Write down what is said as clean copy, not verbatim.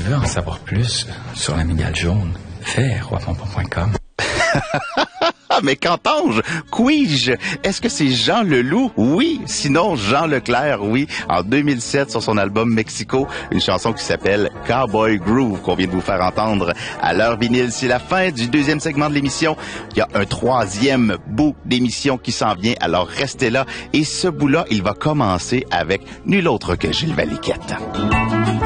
veux en savoir plus sur l'amygdale jaune, fais roipompon.com. Mais qu'entends-je? Qui-je? Est-ce que c'est Jean Leloup? Oui. Sinon, Jean Leclerc, oui. En 2007, sur son album Mexico, une chanson qui s'appelle Cowboy Groove, qu'on vient de vous faire entendre à l'heure vinyle. C'est la fin du deuxième segment de l'émission. Il y a un troisième bout d'émission qui s'en vient, alors restez là. Et ce bout-là, il va commencer avec nul autre que Gilles Valiquette.